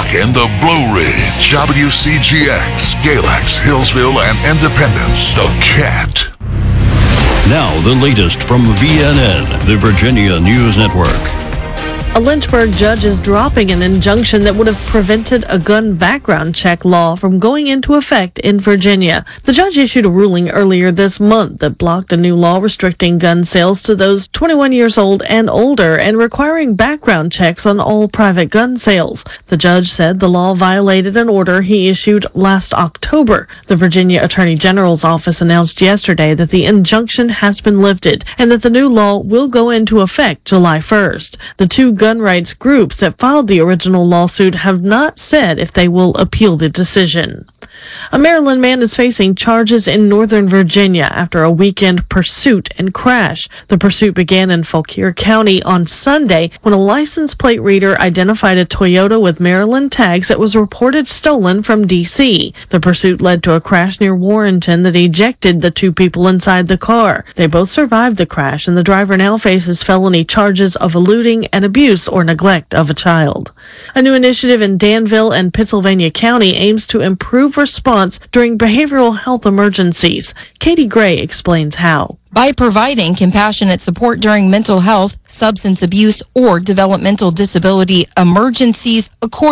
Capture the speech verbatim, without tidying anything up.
in the Blue Ridge, W C G X, Galax, Hillsville, and Independence. The Cat. Now the latest from V N N, the Virginia News Network. A Lynchburg judge is dropping an injunction that would have prevented a gun background check law from going into effect in Virginia. The judge issued a ruling earlier this month that blocked a new law restricting gun sales to those twenty-one years old and older and requiring background checks on all private gun sales. The judge said the law violated an order he issued last October. The Virginia Attorney General's office announced yesterday that the injunction has been lifted and that the new law will go into effect July first. The two gun rights groups that filed the original lawsuit have not said if they will appeal the decision. A Maryland man is facing charges in Northern Virginia after a weekend pursuit and crash. The pursuit began in Fauquier County on Sunday when a license plate reader identified a Toyota with Maryland tags that was reported stolen from D C. The pursuit led to a crash near Warrenton that ejected the two people inside the car. They both survived the crash, and the driver now faces felony charges of eluding and abuse or neglect of a child. A new initiative in Danville and Pittsylvania County aims to improve response during behavioral health emergencies. Katie Gray explains how. By providing compassionate support during mental health, substance abuse, or developmental disability emergencies, according